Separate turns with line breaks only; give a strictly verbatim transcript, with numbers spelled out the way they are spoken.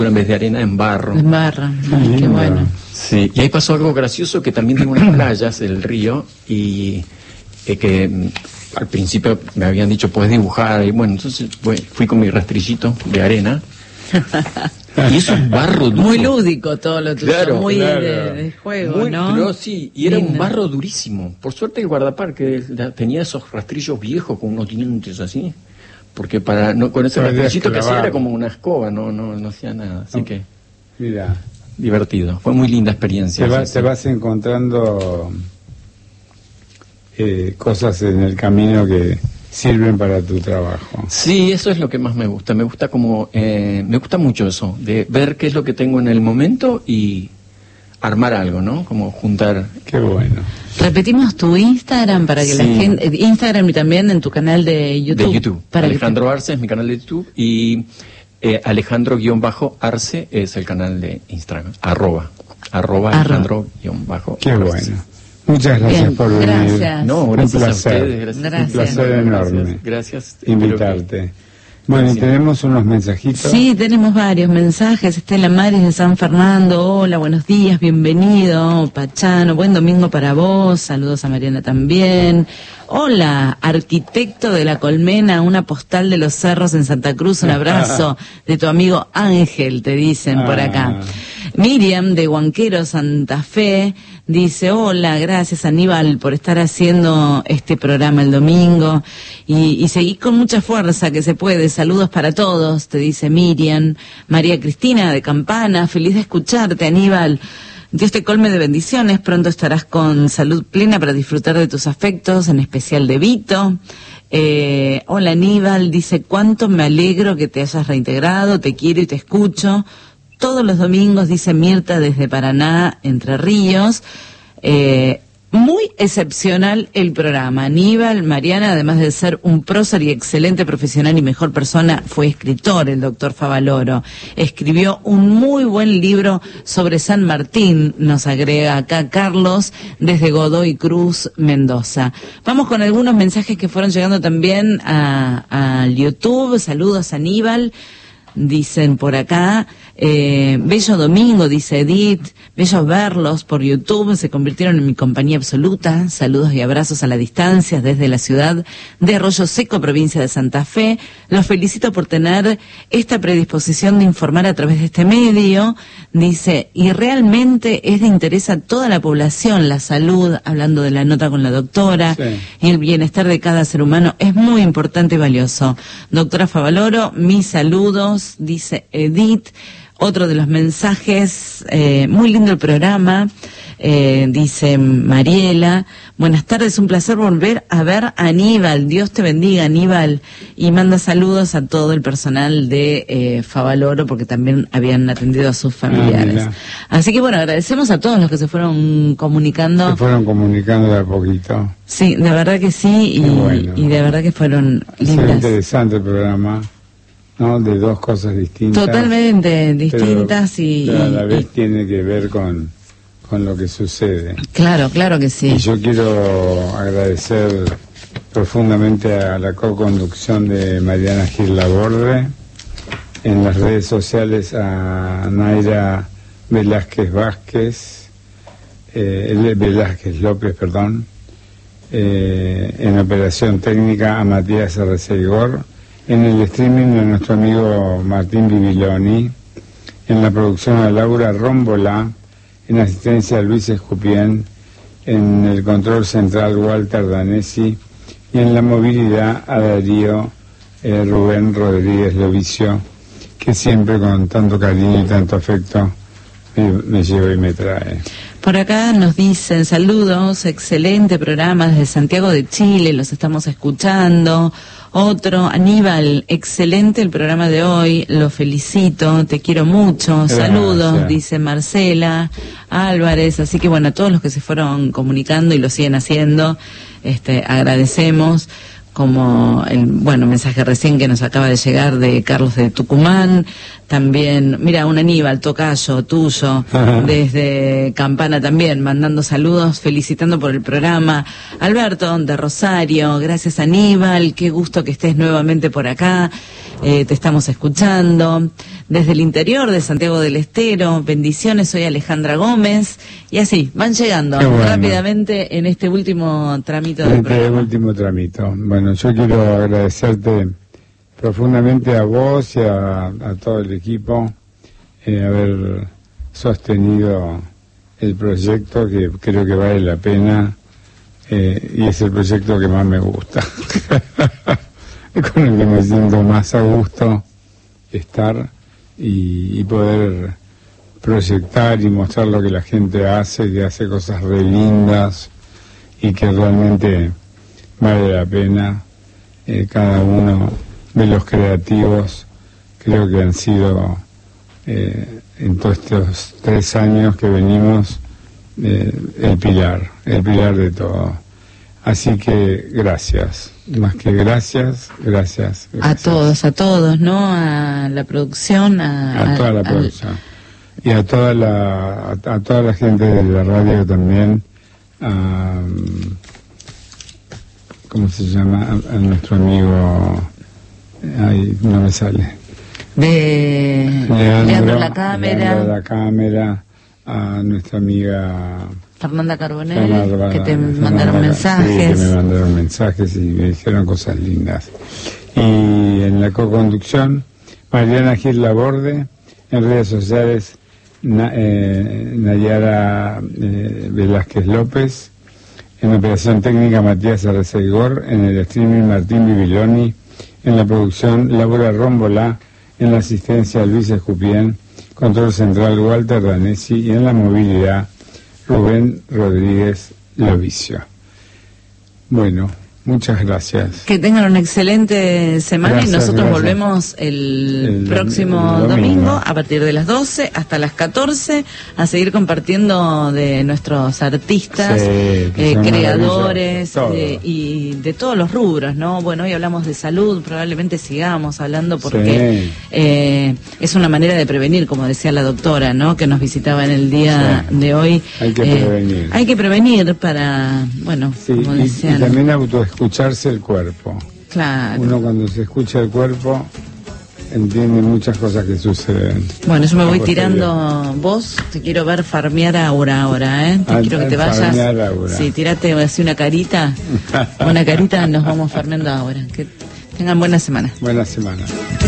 en vez de arena en barro.
En barro, ay, qué bueno.
Sí, y ahí pasó algo gracioso, que también tengo unas playas, el río, y eh, que mm, al principio me habían dicho, puedes dibujar, y bueno, entonces fui, fui con mi rastrillito de arena, y es un barro duro.
Muy lúdico todo lo tuyo,
Claro,
muy
claro.
De, de juego,
Muy,
¿no?
pero sí, y era
Lindo.
un barro durísimo. Por suerte el guardaparque tenía esos rastrillos viejos con unos dientes así, porque para no con ese
Podías
rastrillito que hacía
clavar.
era como una escoba, no no no hacía nada, así
No.
que
Mira,
divertido. Fue muy linda experiencia.
te, va-
sí,
te
sí.
vas encontrando eh, cosas en el camino que sirven para tu trabajo.
Sí, eso es lo que más me gusta. Me gusta como eh, me gusta mucho eso, de ver qué es lo que tengo en el momento y armar algo, ¿no? Como juntar.
Qué bueno.
Repetimos tu Instagram para que
Sí.
la gente... eh, Instagram y también en tu canal de YouTube.
De YouTube.
Para que
Alejandro Arce es mi canal de YouTube y eh, Alejandro-Arce es el canal de Instagram. Arroba. Arroba
Arroba.
Alejandro-Arce.
Qué bueno. Muchas gracias
Bien,
por venir.
gracias.
No,
Un
gracias a
placer.
ustedes. Gracias.
Gracias.
Un placer enorme.
Gracias. gracias. Espero
Invitarte. Bueno, y
Sí.
tenemos unos mensajitos.
Sí, tenemos varios mensajes. Estela Maris de San Fernando. Hola, buenos días, bienvenido. Pachano, buen domingo para vos. Saludos a Mariana también. Hola, arquitecto de la Colmena, una postal de los cerros en Santa Cruz. Un abrazo de tu amigo Ángel, te dicen por acá.
Ah.
Miriam de Huanquero, Santa Fe, dice, hola, gracias Aníbal por estar haciendo este programa el domingo y, y seguí con mucha fuerza que se puede. Saludos para todos, te dice Miriam. María Cristina de Campana, feliz de escucharte, Aníbal. Dios te colme de bendiciones, pronto estarás con salud plena para disfrutar de tus afectos, en especial de Vito. Eh, hola Aníbal, dice, cuánto me alegro que te hayas reintegrado, te quiero y te escucho. Todos los domingos, dice Mirta, desde Paraná, Entre Ríos. Eh, muy excepcional el programa. Aníbal, Mariana, además de ser un prócer y excelente profesional y mejor persona, fue escritor, el doctor Favaloro. Escribió un muy buen libro sobre San Martín, nos agrega acá Carlos, desde Godoy Cruz, Mendoza. Vamos con algunos mensajes que fueron llegando también a, a YouTube. Saludos, Aníbal. Dicen por acá, eh, bello domingo, dice Edith, bello verlos por YouTube, se convirtieron en mi compañía absoluta. Saludos y abrazos a la distancia desde la ciudad de Arroyo Seco, provincia de Santa Fe. Los felicito por tener esta predisposición de informar a través de este medio. Dice, y realmente es de interés a toda la población, la salud, hablando de la nota con la doctora,
Sí.
y el bienestar de cada ser humano es muy importante y valioso. Doctora Favaloro, mis saludos, dice Edith. Otro de los mensajes, eh, muy lindo el programa, eh, dice Mariela, buenas tardes, un placer volver a ver a Aníbal, Dios te bendiga Aníbal, y manda saludos a todo el personal de eh, Favaloro, porque también habían atendido a sus familiares.
mira.
Así que bueno, agradecemos a todos los que se fueron comunicando.
Se fueron comunicando de a poquito.
Sí, de verdad que sí, y,
Qué bueno.
y de verdad que fueron
Ha sido
lindas.
interesante el programa, ¿no? De dos cosas distintas.
Totalmente distintas
pero,
y,
pero a la
y-
vez
y-
tiene que ver con, con lo que sucede.
claro, claro que sí.
Y yo quiero agradecer profundamente a la co-conducción de Mariana Gil Laborde, en las redes sociales a Naira Velázquez Vázquez, eh, Velázquez López, perdón, eh, en operación técnica a Matías Arreceigor, en el streaming de nuestro amigo Martín Bibiloni, en la producción a Laura Rómbola, en asistencia a Luis Escupien, en el control central Walter Danesi y en la movilidad a Darío eh, Rubén Rodríguez Lovicio, que siempre con tanto cariño y tanto afecto me, me lleva y me trae.
Por acá nos dicen saludos, excelente programa desde Santiago de Chile, los estamos escuchando. Otro, Aníbal, excelente el programa de hoy, lo felicito, te quiero mucho,
Gracias.
saludos, dice Marcela Álvarez, así que bueno, a todos los que se fueron comunicando y lo siguen haciendo, este, agradecemos. Como el, bueno, mensaje recién que nos acaba de llegar de Carlos de Tucumán, también, mira, un Aníbal, tocayo, tuyo, desde Campana también, mandando saludos, felicitando por el programa. Alberto, de Rosario, gracias Aníbal, qué gusto que estés nuevamente por acá, eh, te estamos escuchando. desde el interior de Santiago del Estero. Bendiciones, soy Alejandra Gómez. Y así, van llegando
bueno.
rápidamente en este último tramito del
en este
programa.
último tramito. Bueno, yo quiero agradecerte profundamente a vos y a, a todo el equipo eh, haber sostenido el proyecto, que creo que vale la pena, eh, y es el proyecto que más me gusta. Es con el que me siento más a gusto estar y, y poder proyectar y mostrar lo que la gente hace, que hace cosas re lindas y que realmente vale la pena. Eh, cada uno de los creativos creo que han sido eh, en todos estos tres años que venimos eh, el pilar, el pilar de todo. Así que gracias, más que gracias, gracias, gracias.
A todos, a todos, ¿no? A la producción, a,
a toda la
a,
producción. Y a toda la, a, a toda la gente de la radio también, a, ¿cómo se llama? A, a nuestro amigo, ay, no me sale.
De
Leandro,
Leandro La Cámara.
Leandro La Cámara, a nuestra amiga
Fernanda Carbonell,
Fernanda,
que te
Fernanda,
mandaron mensajes.
Sí, que me mandaron mensajes y me dijeron cosas lindas. Y en la co-conducción, Mariana Gil Laborde, en redes sociales, Na, eh, Nayara eh, Velázquez López, en operación técnica Matías Arreceigor, en el streaming Martín Bibiloni, en la producción Laura Rómbola, en la asistencia Luis Escupien, control central Walter Danesi y en la movilidad Rubén Rodríguez Lovicio. Bueno, muchas gracias.
Que tengan una excelente semana.
Gracias,
y nosotros
gracias.
volvemos el,
El-
próximo
el
domingo.
domingo
a partir de las doce hasta las catorce a seguir compartiendo de nuestros artistas,
Sí, que
eh,
son
creadores
maravillosos,
eh, y de todos los rubros, ¿no? Bueno, hoy hablamos de salud, probablemente sigamos hablando porque
Sí.
eh, es una manera de prevenir, como decía la doctora, ¿no? Que nos visitaba en el día
Sí.
de hoy.
Hay que
Eh,
prevenir.
Hay que prevenir para, bueno,
Sí,
como
y, y
decían.
también autoescucharse el cuerpo.
Claro.
Uno cuando se escucha el cuerpo entiende muchas cosas que suceden.
Bueno, yo me voy
A posteriori.
tirando vos, te quiero ver farmear Aura ahora, ¿eh? Te
Ah,
quiero que te
farmear
vayas.
Aura.
Sí, tirate así una carita, una carita, nos vamos farmeando ahora. Que tengan buena semana.
Buena semana.